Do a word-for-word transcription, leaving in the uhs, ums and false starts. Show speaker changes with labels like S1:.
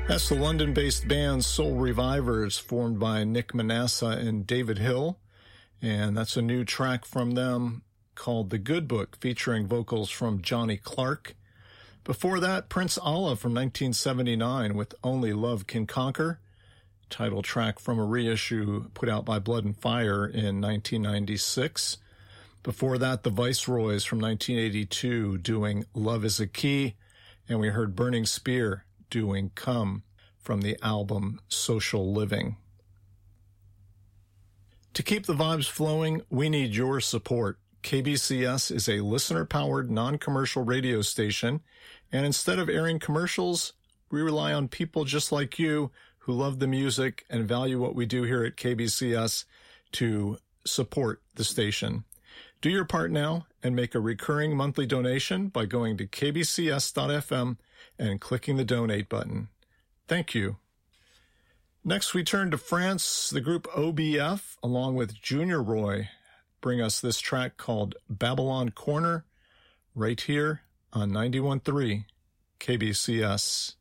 S1: That's the London-based band Soul Revivers, formed by Nick Manassa and David Hill. And that's a new track from them called The Good Book, featuring vocals from Johnny Clark. Before that, Prince Allah from nineteen seventy-nine with Only Love Can Conquer, title track from a reissue put out by Blood and Fire in nineteen ninety-six. Before that, the Viceroys from nineteen eighty-two doing Love is a Key, and we heard Burning Spear doing Come from the album Social Living. To keep the vibes flowing, we need your support. K B C S is a listener-powered, non-commercial radio station, and instead of airing commercials, we rely on people just like you who love the music and value what we do here at K B C S to support the station. Do your part now and make a recurring monthly donation by going to k b c s dot f m and clicking the donate button. Thank you. Next, we turn to France. The group O B F, along with Junior Roy, bring us this track called Babylon Corner, right here on ninety-one point three K B C S.